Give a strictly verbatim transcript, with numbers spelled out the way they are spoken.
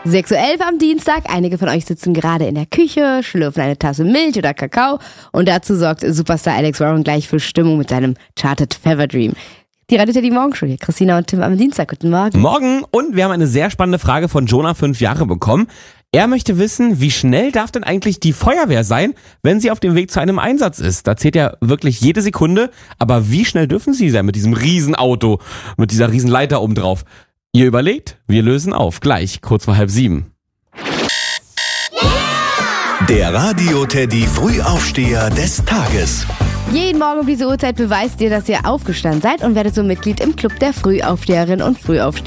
sechs Uhr elf am Dienstag. Einige von euch sitzen gerade in der Küche, schlürfen eine Tasse Milch oder Kakao. Und dazu sorgt Superstar Alex Warren gleich für Stimmung mit seinem Charted Fever Dream. Die Radio die Morgenshow hier. Christina und Tim am Dienstag. Guten Morgen. Morgen. Und wir haben eine sehr spannende Frage von Jonah, fünf Jahre, bekommen. Er möchte wissen, wie schnell darf denn eigentlich die Feuerwehr sein, wenn sie auf dem Weg zu einem Einsatz ist? Da zählt ja wirklich jede Sekunde. Aber wie schnell dürfen sie sein mit diesem Riesenauto, mit dieser Riesenleiter oben drauf? Ihr überlegt, wir lösen auf. Gleich, kurz vor halb sieben. Der Radio Teddy Frühaufsteher des Tages. Jeden Morgen um diese Uhrzeit beweist ihr, dass ihr aufgestanden seid und werdet so Mitglied im Club der Frühaufsteherinnen und Frühaufsteher.